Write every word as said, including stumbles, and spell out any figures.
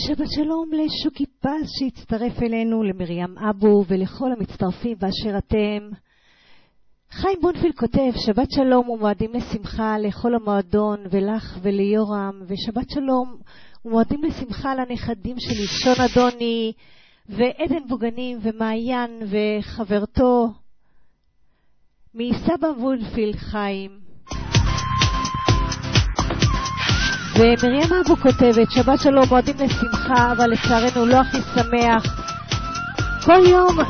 שבת שלום לשוקי פס שהצטרף אלינו, למרים אבו ולכל המצטרפים באשר אתם. חיים בונפיל כותב, שבת שלום ומועדים לשמחה לכל המועדון ולך וליורם, ושבת שלום ומועדים לשמחה לנכדים שלי, שון אדוני ועדן בוגנים ומעיין וחברתו מסבא בונפיל חיים. ומרים אבו כותבת, שבת שלום מועדים לשמחה, אבל לצערנו לא הכי שמח. כל יום